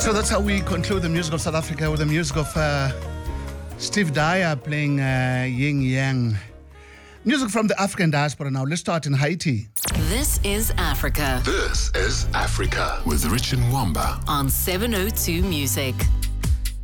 So that's how we conclude the music of South Africa with the music of Steve Dyer playing Yin Yang. Music from the African diaspora now. Let's start in Haiti. This is Africa. This is Africa with Rich and Wamba on 702 Music.